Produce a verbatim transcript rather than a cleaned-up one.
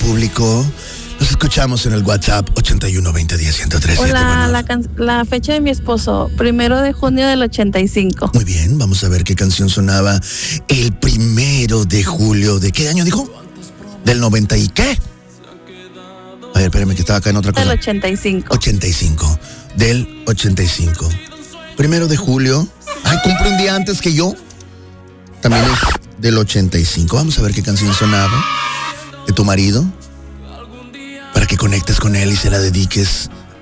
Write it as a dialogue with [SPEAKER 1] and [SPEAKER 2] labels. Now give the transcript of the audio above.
[SPEAKER 1] público. Nos escuchamos en el WhatsApp ochenta y uno veinte diez ciento tres.
[SPEAKER 2] Hola, la, can- la fecha de mi esposo, primero de junio del ochenta y cinco.
[SPEAKER 1] Muy bien, vamos a ver qué canción sonaba el primero de julio. ¿De qué año dijo? ¿Del noventa y qué? A ver, espérame que estaba acá en otra cosa.
[SPEAKER 2] Del ochenta y cinco.
[SPEAKER 1] ochenta y cinco. Del ochenta y cinco. Primero de julio. Ay, cumple un día antes que yo. También es del ochenta y cinco. Vamos a ver qué canción sonaba de tu marido, para que conectes con él y se la dediques